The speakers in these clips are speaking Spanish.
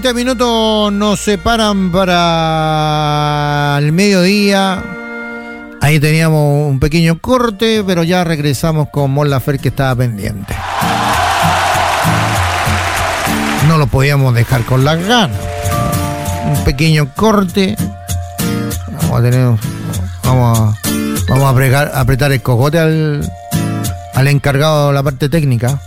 20 minutos nos separan para el mediodía. Ahí teníamos un pequeño corte, pero ya regresamos con Mon Laferte, que estaba pendiente. No lo podíamos dejar con las ganas. Un pequeño corte. Vamos a apretar el cogote al encargado de la parte técnica.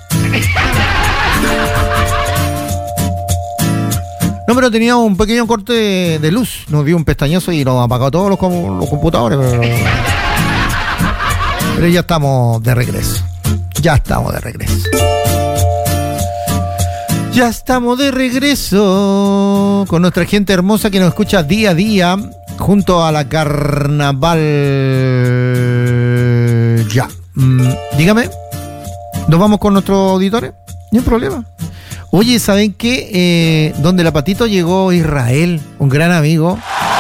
No, pero teníamos un pequeño corte de luz. Nos dio un pestañazo y nos apagó todos los computadores. Pero ya estamos de regreso. Ya estamos de regreso con nuestra gente hermosa que nos escucha día a día junto a la Carnaval. Ya. Dígame. ¿Nos vamos con nuestros auditores? No hay problema. Oye, ¿saben qué? Donde la Patito llegó Israel, un gran amigo.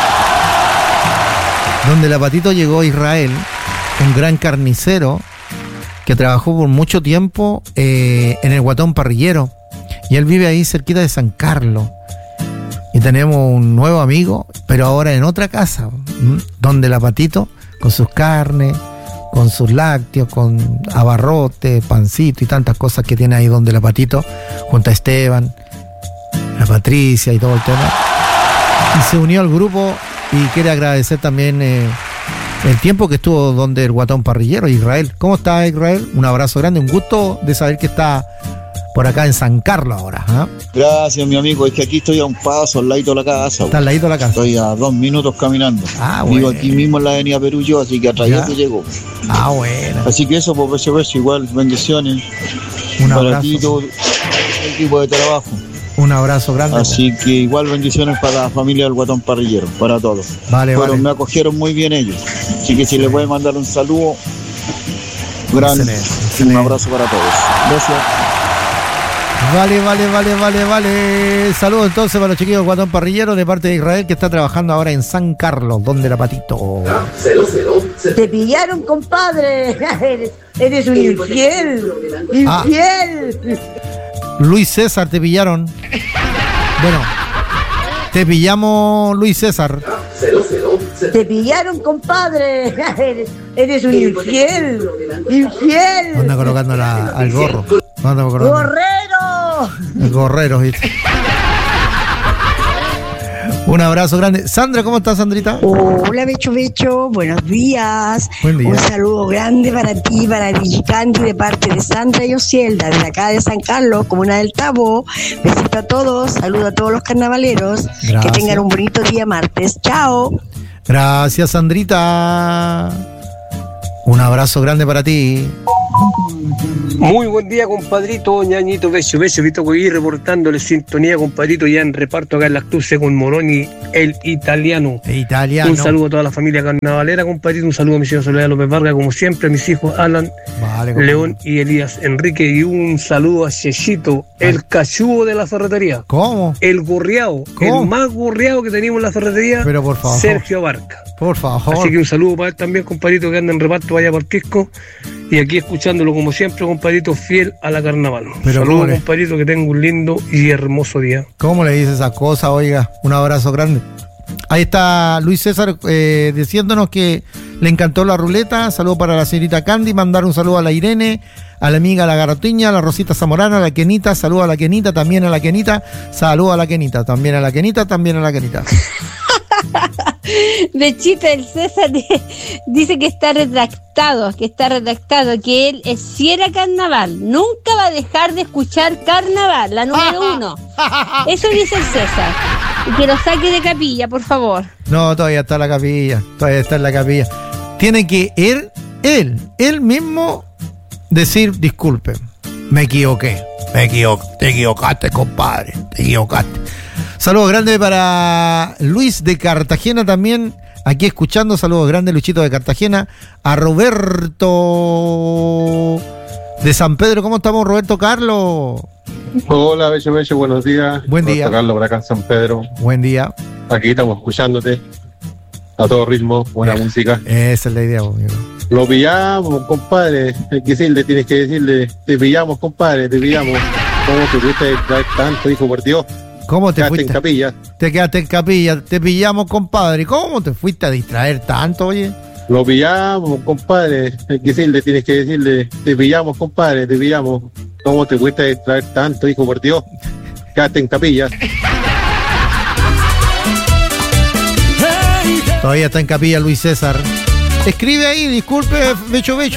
Donde la Patito llegó Israel, un gran carnicero que trabajó por mucho tiempo en el Guatón Parrillero. Y él vive ahí cerquita de San Carlos. Y tenemos un nuevo amigo, pero ahora en otra casa. Donde la Patito, con sus carnes, con sus lácteos, con abarrotes, pancito y tantas cosas que tiene ahí donde la Patito, junto a Esteban, la Patricia y todo el tema. Y se unió al grupo y quiere agradecer también el tiempo que estuvo donde el Guatón Parrillero, Israel. ¿Cómo está, Israel? Un abrazo grande, un gusto de saber que está por acá en San Carlos ahora. Gracias, mi amigo. Es que aquí estoy a un paso, al ladito de la casa. Está al ladito de la casa. Estoy a 2 minutos caminando. Bueno. Vivo aquí mismo en la avenida Perú yo, así que a través de llego. Bueno. Así que eso, por beso, igual, bendiciones. Un para abrazo. ti, todo el equipo de trabajo. Un abrazo grande. Así que igual bendiciones para la familia del Guatón Parrillero, para todos. Vale. Me acogieron muy bien ellos. Así que si les voy a mandar un saludo, excelente. Un abrazo para todos. Gracias. Vale. Saludos entonces para los chiquillos del Guatón Parrillero de parte de Israel, que está trabajando ahora en San Carlos, donde la Patito. Te pillaron, compadre. Eres un infiel. Luis César, te pillaron. Bueno, te pillamos, Luis César. Te pillaron, compadre. Eres un infiel. Anda colocando al gorro. ¡Gorrero! El gorrero, ¿viste? Un abrazo grande. Sandra, ¿cómo estás, Sandrita? Hola, Becho, buenos días. Buen día. Un saludo grande para ti, para Digicandy, de parte de Sandra y Osielda, desde acá de San Carlos, comuna del Tabo. Besito a todos, saludo a todos los carnavaleros. Gracias. Que tengan un bonito día martes. Chao. Gracias, Sandrita. Un abrazo grande para ti. Muy buen día, compadrito, ñañito, beso, Vito Coy, reportándole sintonía, compadrito, ya en reparto acá en Las Cruces con Moroni, el italiano. Un saludo a toda la familia carnavalera, compadrito, un saludo a mi señor Soledad López Vargas, como siempre, a mis hijos Alan, León y Elías Enrique, y un saludo a Chechito, el cachudo de la ferretería. ¿Cómo? El gorreado, el más gorreado que teníamos en la ferretería. Pero por favor. Sergio Abarca. Por favor. Así que un saludo para él también, compadrito, que anda en reparto vaya por Quisco. Y aquí escuchándolo como siempre, compadrito, fiel a la carnaval. Saludos, compadrito, que tenga un lindo y hermoso día. ¿Cómo le dice esa cosa? Oiga, un abrazo grande. Ahí está Luis César diciéndonos que le encantó la ruleta. Saludo para la señorita Candy. Mandar un saludo a la Irene, a la amiga La Garotiña, a la Rosita Zamorana, a la Kenita. Saludo a la Kenita, también a la Kenita. Saludo a la Kenita, también a la Kenita, también a la Kenita. Bechita, el César dice que está retractado, que él es fiel a carnaval, nunca va a dejar de escuchar carnaval, la número 1. Eso dice el César. Y que lo saque de capilla, por favor. No, todavía está en la capilla. Tiene que él mismo decir, disculpe, me equivoqué. Te equivocaste, compadre, te equivocaste. Saludos grandes para Luis de Cartagena también, aquí escuchando. Saludos grandes, Luchito de Cartagena. A Roberto de San Pedro. ¿Cómo estamos, Roberto Carlos? Hola, Becho, buenos días. Buen día. Roberto Carlos, por acá en San Pedro. Buen día. Aquí estamos escuchándote a todo ritmo, buena música. Esa es la idea, amigo. Lo pillamos, compadre. Hay que decirle, tienes que decirle, te pillamos, compadre, te pillamos. ¿Cómo te pudiste traer tanto, hijo, por Dios? ¿Cómo te Quedaste fuiste? en capilla. Te quedaste en capilla. Te pillamos, compadre. ¿Cómo te fuiste a distraer tanto, oye? Lo pillamos, compadre. Hay que decirle, tienes que decirle, te pillamos, compadre, te pillamos. ¿Cómo te fuiste a distraer tanto, hijo, por Dios? Quedaste en capilla. Todavía está en capilla Luis César. Escribe ahí, disculpe, Becho.